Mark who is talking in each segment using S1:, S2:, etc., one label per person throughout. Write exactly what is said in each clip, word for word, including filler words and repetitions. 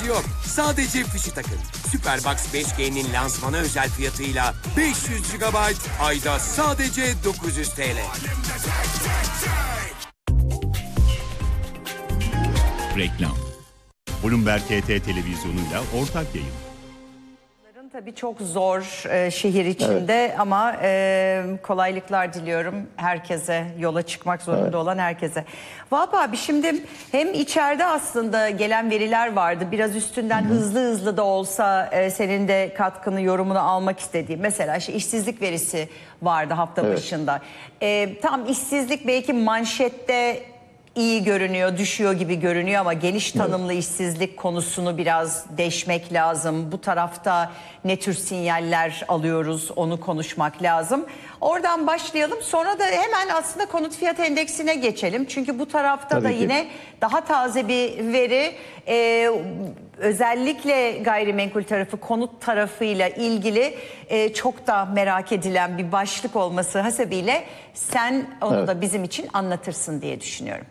S1: ihtiyacı yok. Sadece fişi takın. Superbox beş G'nin lansmanı özel fiyatıyla beş yüz gigabayt ayda sadece dokuz yüz TL.
S2: Reklam. Bloomberg T T televizyonuyla ortak yayın.
S3: Tabii çok zor e, şehir içinde, evet. Ama e, kolaylıklar diliyorum herkese, yola çıkmak zorunda evet. olan herkese. Vahap abi, şimdi hem içeride aslında gelen veriler vardı, biraz üstünden Hı-hı. hızlı hızlı da olsa e, senin de katkını, yorumunu almak istediğim. Mesela işte işsizlik verisi vardı hafta evet. başında. E, tam işsizlik belki manşette iyi görünüyor, düşüyor gibi görünüyor ama geniş tanımlı evet. işsizlik konusunu biraz deşmek lazım. Bu tarafta ne tür sinyaller alıyoruz, onu konuşmak lazım. Oradan başlayalım, sonra da hemen aslında konut fiyat endeksine geçelim. Çünkü bu tarafta Tabii da ki. yine daha taze bir veri, ee, özellikle gayrimenkul tarafı, konut tarafıyla ilgili e, çok da merak edilen bir başlık olması hasebiyle sen onu evet. da bizim için anlatırsın diye düşünüyorum.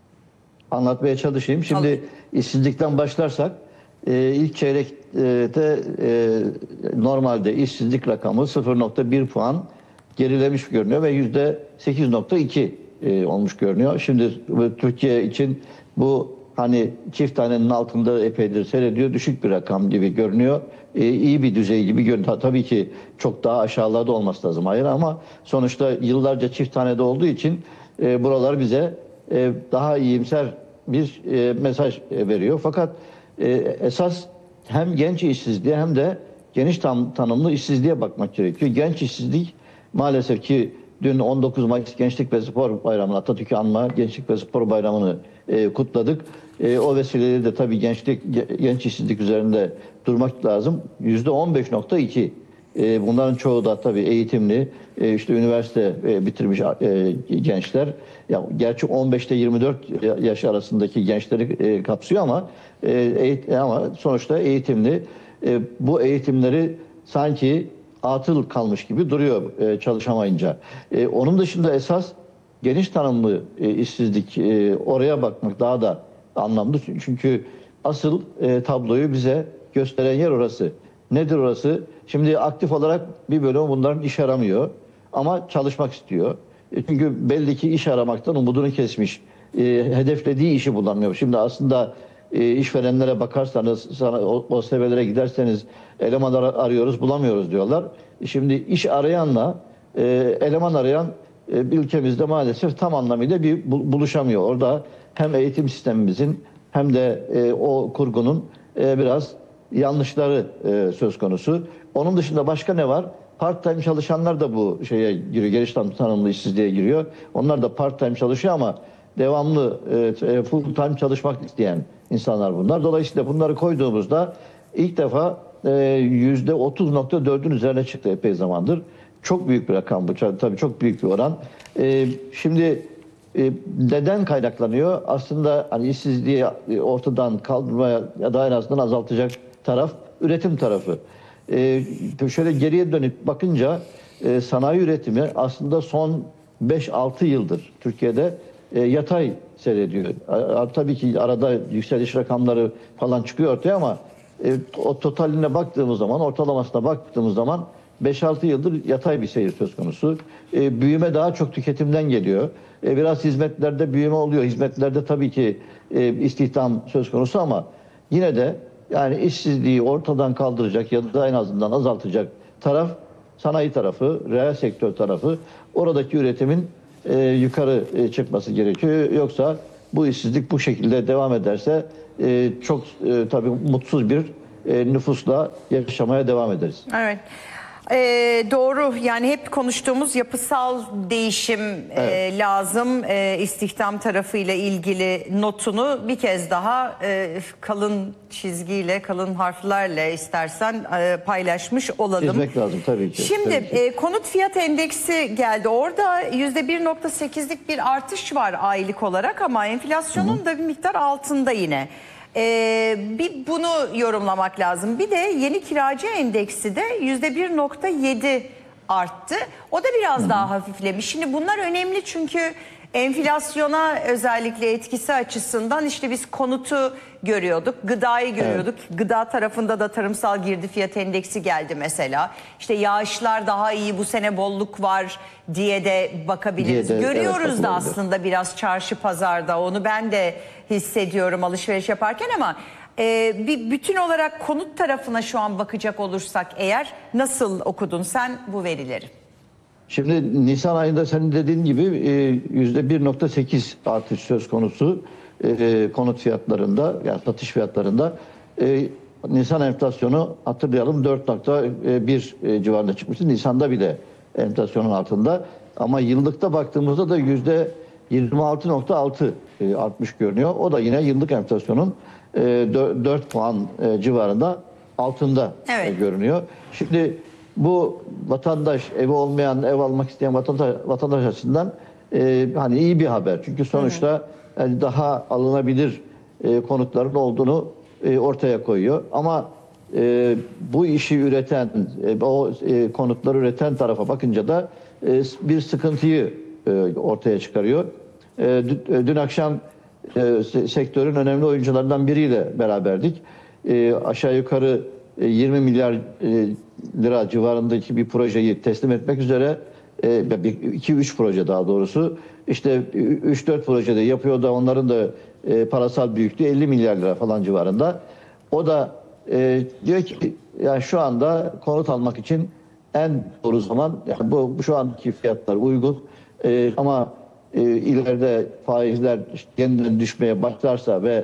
S4: Anlatmaya çalışayım. Şimdi Alın. işsizlikten başlarsak e, ilk çeyrekte e, normalde işsizlik rakamı sıfır nokta bir puan gerilemiş görünüyor ve yüzde sekiz nokta iki e, olmuş görünüyor. Şimdi Türkiye için bu hani çift tanenin altında epeydir seyrediyor, düşük bir rakam gibi görünüyor. E, iyi bir düzey gibi görünüyor. Tabii ki çok daha aşağılarda olması lazım, hayır, ama sonuçta yıllarca çift tanede olduğu için e, buralar bize e, daha iyimser bir e, mesaj e, veriyor. Fakat e, esas hem genç işsizliğe hem de geniş tam, tanımlı işsizliğe bakmak gerekiyor. Genç işsizlik maalesef ki dün on dokuz Mayıs Gençlik ve Spor Bayramı'nı, Atatürk'ü anma Gençlik ve Spor Bayramı'nı e, kutladık. E, o vesileyle de tabii gençlik, genç işsizlik üzerinde durmak lazım. yüzde on beş nokta iki. E, bunların çoğu da tabii eğitimli, e, işte üniversite e, bitirmiş e, gençler. Ya gerçi on beş ile yirmi dört yaş arasındaki gençleri e, kapsıyor ama e, eğit ama sonuçta eğitimli. E, bu eğitimleri sanki atıl kalmış gibi duruyor e, çalışamayınca. E, onun dışında esas geniş tanımlı e, işsizlik, e, oraya bakmak daha da anlamlı. Çünkü asıl e, tabloyu bize gösteren yer orası. Nedir orası? Şimdi aktif olarak bir bölüm bunların iş aramıyor ama çalışmak istiyor. E, çünkü belli ki iş aramaktan umudunu kesmiş. E, hedeflediği işi bulamıyor. Şimdi aslında e, işverenlere bakarsanız, sana, o, o seviyelere giderseniz eleman ar arıyoruz, bulamıyoruz diyorlar. E, şimdi iş arayanla e, eleman arayan e, ülkemizde maalesef tam anlamıyla bir buluşamıyor. Orada hem eğitim sistemimizin hem de e, o kurgunun e, biraz yanlışları e, söz konusu. Onun dışında başka ne var? Part-time çalışanlar da bu şeye giriyor, geniş tanımlı işsizliğe giriyor. Onlar da part-time çalışıyor ama devamlı e, full-time çalışmak isteyen insanlar bunlar. Dolayısıyla bunları koyduğumuzda ilk defa yüzde otuz nokta dördün üzerine çıktı epey zamandır. Çok büyük bir rakam bu. Tabii çok büyük bir oran. E, şimdi e, neden kaynaklanıyor? Aslında hani işsizliği ortadan kaldırmaya ya da en azından azaltacak taraf üretim tarafı. Ee, şöyle geriye dönüp bakınca e, sanayi üretimi aslında son beş altı yıldır Türkiye'de e, yatay seyrediyor. A, tabii ki arada yükseliş rakamları falan çıkıyor ortaya ama e, o totaline baktığımız zaman, ortalamasına baktığımız zaman beş altı yıldır yatay bir seyir söz konusu. E, büyüme daha çok tüketimden geliyor. E, biraz hizmetlerde büyüme oluyor. Hizmetlerde tabii ki e, istihdam söz konusu ama yine de yani işsizliği ortadan kaldıracak ya da en azından azaltacak taraf sanayi tarafı, reel sektör tarafı. Oradaki üretimin e, yukarı e, çıkması gerekiyor. Yoksa bu işsizlik bu şekilde devam ederse e, çok e, tabii mutsuz bir e, nüfusla yaşamaya devam ederiz.
S3: Evet. Ee, doğru, yani hep konuştuğumuz yapısal değişim evet. e, lazım. E, istihdam tarafıyla ilgili notunu bir kez daha e, kalın çizgiyle, kalın harflerle istersen e, paylaşmış olalım.
S4: Çizmek lazım tabii ki.
S3: Şimdi
S4: tabii ki.
S3: E, konut fiyat endeksi geldi. Orada yüzde bir nokta sekizlik bir artış var aylık olarak ama enflasyonun Hı -hı. da bir miktar altında yine. Ee, bir bunu yorumlamak lazım. Bir de yeni kiracı endeksi de yüzde bir nokta yedi arttı. O da biraz Hı. daha hafiflemiş. Şimdi bunlar önemli çünkü Enflasyona özellikle etkisi açısından işte biz konutu görüyorduk, gıdayı görüyorduk. Evet. Gıda tarafında da tarımsal girdi fiyat endeksi geldi mesela. İşte yağışlar daha iyi, bu sene bolluk var diye de bakabiliriz. Diye de, görüyoruz evet, da aslında biraz çarşı pazarda, onu ben de hissediyorum alışveriş yaparken, ama e, bir bütün olarak konut tarafına şu an bakacak olursak eğer, nasıl okudun sen bu verileri?
S4: Şimdi Nisan ayında senin dediğin gibi yüzde bir nokta sekiz artış söz konusu e, konut fiyatlarında, yani satış fiyatlarında. E, Nisan enflasyonu hatırlayalım dört nokta bir civarında çıkmıştı. Nisan'da bile enflasyonun altında. Ama yıllıkta baktığımızda da yüzde yirmi altı nokta altı e, artmış görünüyor. O da yine yıllık enflasyonun e, dört puan e, civarında altında evet. e, görünüyor. Şimdi bu vatandaş, evi olmayan, ev almak isteyen vatandaş, vatandaş açısından e, hani iyi bir haber. Çünkü sonuçta yani daha alınabilir e, konutların olduğunu e, ortaya koyuyor. Ama e, bu işi üreten, e, o e, konutları üreten tarafa bakınca da e, bir sıkıntıyı e, ortaya çıkarıyor. E, dün, dün akşam e, sektörün önemli oyuncularından biriyle beraberdik. E, aşağı yukarı yirmi milyar lira civarındaki bir projeyi teslim etmek üzere, iki üç proje daha doğrusu, işte üç dört projede yapıyor da onların da parasal büyüklüğü elli milyar lira falan civarında. O da diyor ki yani şu anda konut almak için en doğru zaman, yani bu şu anki fiyatlar uygun ama ileride faizler yeniden düşmeye başlarsa ve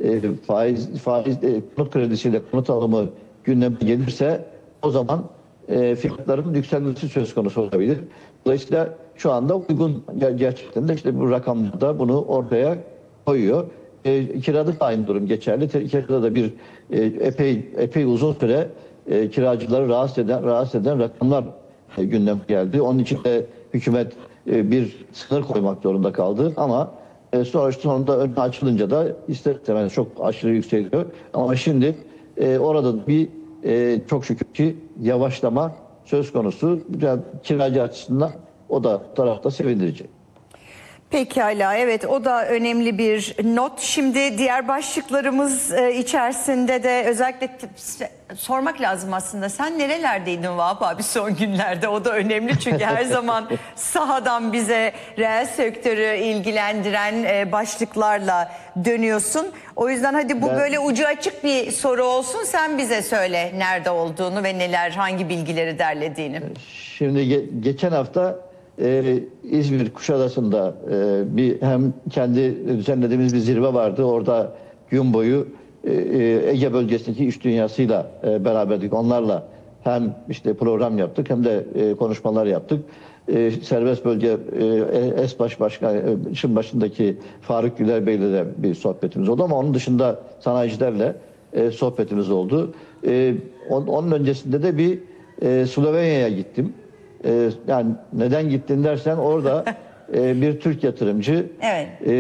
S4: faiz faiz konut kredisiyle konut alımı gündeme gelirse o zaman e, fiyatların yükselmesi söz konusu olabilir. Dolayısıyla şu anda uygun, gerçekten de işte bu rakamda bunu ortaya koyuyor. E, kirada da aynı durum geçerli. Kirada da bir e, epey epey uzun süre e, kiracıları rahatsız eden rahatsız eden rakamlar e, gündeme geldi. Onun için de hükümet e, bir sınır koymak zorunda kaldı ama e, sonra sonunda önü açılınca da ister istemez çok aşırı yükseliyor. Ama şimdi e, orada bir e, çok şükür ki yavaşlama söz konusu. Yani kiracı açısından o da tarafta sevindirici.
S3: Pekala, evet, o da önemli bir not. Şimdi diğer başlıklarımız içerisinde de özellikle sormak lazım aslında. Sen nerelerdeydin Vahap abi son günlerde? O da önemli çünkü her zaman sahadan bize reel sektörü ilgilendiren başlıklarla dönüyorsun. O yüzden hadi bu ben, böyle ucu açık bir soru olsun. Sen bize söyle nerede olduğunu ve neler, hangi bilgileri derlediğini. Şimdi
S4: ge geçen hafta Ee, İzmir Kuşadası'nda e, bir hem kendi düzenlediğimiz bir zirve vardı. Orada gün boyu e, Ege bölgesindeki iş dünyasıyla e, beraberdik. Onlarla hem işte program yaptık hem de e, konuşmalar yaptık. E, serbest bölge e, ESBAŞ Başkanı e, başındaki Faruk Güler Bey'le de bir sohbetimiz oldu ama onun dışında sanayicilerle e, sohbetimiz oldu. E, on, onun öncesinde de bir e, Slovenya'ya gittim. Ee, yani neden gittin dersen orada e, bir Türk yatırımcı evet. e,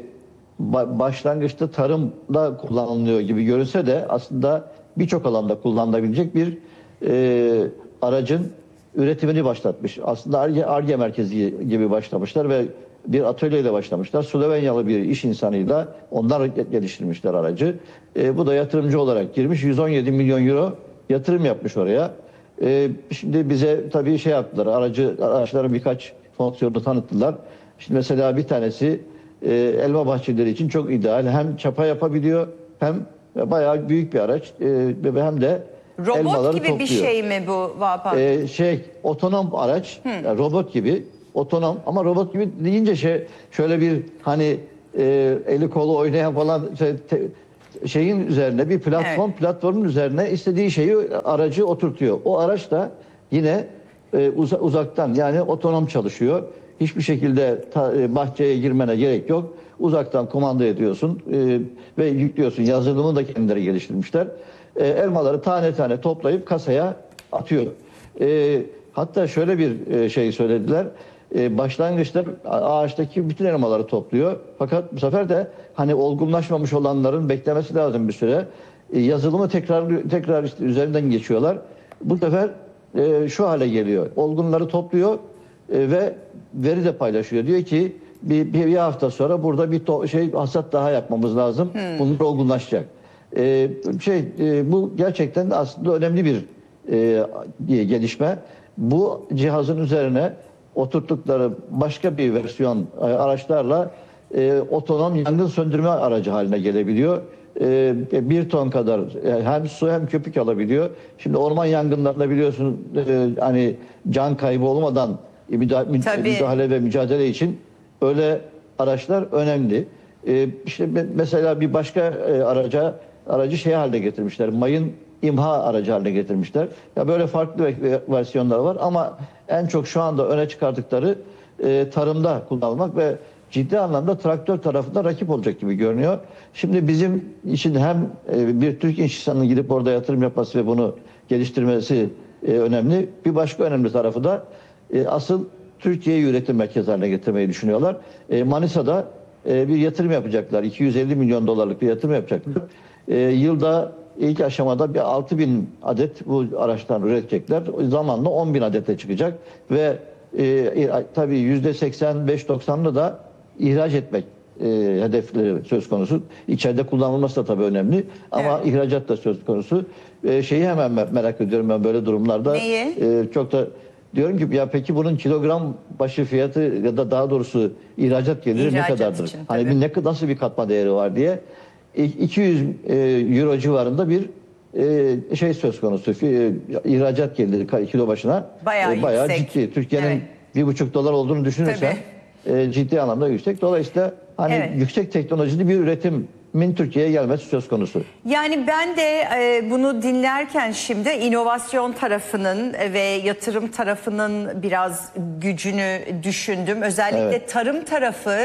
S4: ba başlangıçta tarımda kullanılıyor gibi görünse de aslında birçok alanda kullanılabilecek bir e, aracın üretimini başlatmış. Aslında Ar-Ge merkezi gibi başlamışlar ve bir atölyeyle başlamışlar. Slovenyalı bir iş insanıyla onlar geliştirmişler aracı. E, bu da yatırımcı olarak girmiş. yüz on yedi milyon euro yatırım yapmış oraya. Ee, şimdi bize tabii şey yaptılar, aracı araçların birkaç fonksiyonunu tanıttılar. Şimdi mesela bir tanesi e, elma bahçeleri için çok ideal. Hem çapa yapabiliyor hem bayağı büyük bir araç e, hem de
S3: robot
S4: elmaları
S3: gibi
S4: topluyor.
S3: Bir şey mi bu Vahap?
S4: Ee, şey otonom araç, yani robot gibi otonom ama robot gibi deyince şey şöyle bir hani e, eli kolu oynayan falan şey, te, şeyin üzerine bir platform, evet. platformun üzerine istediği şeyi aracı oturtuyor. O araç da yine e, uza, uzaktan yani otonom çalışıyor. Hiçbir şekilde ta, e, bahçeye girmene gerek yok. Uzaktan kumanda ediyorsun e, ve yüklüyorsun. Yazılımını da kendileri geliştirmişler. E, elmaları tane tane toplayıp kasaya atıyor. E, hatta şöyle bir e, şey söylediler. E, başlangıçta ağaçtaki bütün elmaları topluyor. Fakat bu sefer de hani olgunlaşmamış olanların beklemesi lazım bir süre. E, yazılımı tekrar tekrar işte üzerinden geçiyorlar. Bu sefer e, şu hale geliyor. Olgunları topluyor e, ve veri de paylaşıyor. Diyor ki bir, bir, bir hafta sonra burada bir to- şey hasat daha yapmamız lazım. Hmm. Bunlar olgunlaşacak. Ee, şey e, bu gerçekten aslında önemli bir e, gelişme. Bu cihazın üzerine oturttukları başka bir versiyon e, araçlarla e, otonom yangın söndürme aracı haline gelebiliyor. E, bir ton kadar e, hem su hem köpük alabiliyor. Şimdi orman yangınlarında biliyorsun e, hani can kaybı olmadan müdahale, müdahale ve mücadele için öyle araçlar önemli. E, işte mesela bir başka e, araca aracı şey haline getirmişler. Mayın imha aracı haline getirmişler. Ya böyle farklı versiyonlar var ama en çok şu anda öne çıkardıkları e, tarımda kullanılmak ve ciddi anlamda traktör tarafında rakip olacak gibi görünüyor. Şimdi bizim için hem e, bir Türk insanının gidip orada yatırım yapması ve bunu geliştirmesi e, önemli. Bir başka önemli tarafı da e, asıl Türkiye'yi üretim merkezi haline getirmeyi düşünüyorlar. E, Manisa'da e, bir yatırım yapacaklar. iki yüz elli milyon dolarlık bir yatırım yapacaklar. E, yılda ilk aşamada bir altı bin adet bu araçtan üretecekler. Zamanla on bin adete çıkacak ve e, tabii yüzde seksen beş doksanını da ihraç etmek e, hedefleri söz konusu. İçeride kullanılması da tabii önemli ama evet. ihracat da söz konusu. E, şeyi hemen merak ediyorum ben böyle durumlarda.
S3: Neyi?
S4: E, çok da diyorum ki ya peki bunun kilogram başı fiyatı ya da daha doğrusu ihracat geliri ihracat ne kadardır? Için, hani bir ne nasıl bir katma değeri var diye iki yüz euro civarında bir e, şey söz konusu. E, ihracat geliri kilo başına
S3: bayağı,
S4: e, bayağı
S3: yüksek.
S4: ciddi. Türkiye'nin evet. bir buçuk dolar olduğunu düşünürsen e, ciddi anlamda yüksek. Dolayısıyla hani evet. yüksek teknolojili bir üretimin Türkiye'ye gelmesi söz konusu.
S3: Yani ben de e, bunu dinlerken şimdi inovasyon tarafının ve yatırım tarafının biraz gücünü düşündüm. Özellikle evet. tarım tarafı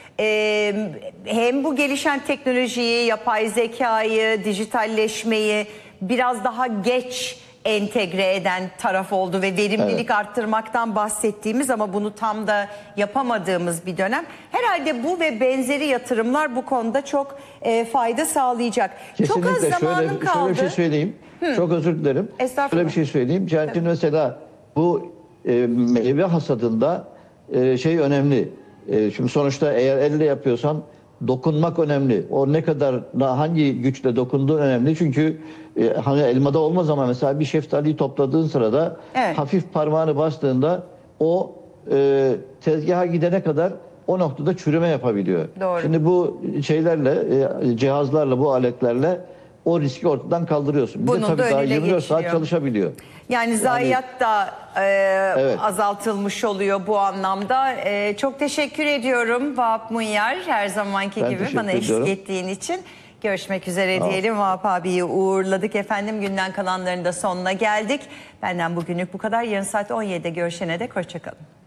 S3: Ee, hem bu gelişen teknolojiyi, yapay zekayı, dijitalleşmeyi biraz daha geç entegre eden taraf oldu ve verimlilik evet. arttırmaktan bahsettiğimiz ama bunu tam da yapamadığımız bir dönem. Herhalde bu ve benzeri yatırımlar bu konuda çok e, fayda sağlayacak.
S4: Kesinlikle.
S3: Çok az zamanın
S4: şöyle,
S3: kaldı.
S4: Şöyle bir şey söyleyeyim. Hı. Çok özür dilerim. Şöyle bir şey söyleyeyim. Yani şimdi mesela bu e, meyve hasadında e, şey önemli. E, şimdi sonuçta eğer elle yapıyorsan dokunmak önemli. O ne kadar hangi güçle dokunduğu önemli. Çünkü e, hani elmada olmaz ama mesela bir şeftaliyi topladığın sırada evet. hafif parmağını bastığında o e, tezgaha gidene kadar o noktada çürüme yapabiliyor.
S3: Doğru.
S4: Şimdi bu şeylerle e, cihazlarla bu aletlerle o riski ortadan kaldırıyorsun. Bir
S3: Bunun
S4: de tabii daha yirmi dört saat çalışabiliyor.
S3: Yani zayiat yani, da e, evet. azaltılmış oluyor bu anlamda. E, çok teşekkür ediyorum Vahap Munyar, her zamanki
S4: ben
S3: gibi bana eşlik ettiğin için. Görüşmek üzere tamam. diyelim. Vahap abiyi uğurladık efendim. Günden kalanların da sonuna geldik. Benden bugünlük bu kadar. Yarın saat on yedide görüşene dek hoşçakalın.